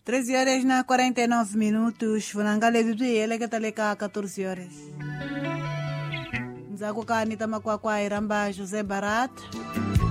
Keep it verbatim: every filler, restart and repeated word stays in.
treze horas na quarenta e nove minutos, Funangale Bibi, Elegataleka, quatorze horas. Nzakukani Tamakwakwa Iramba José Barat.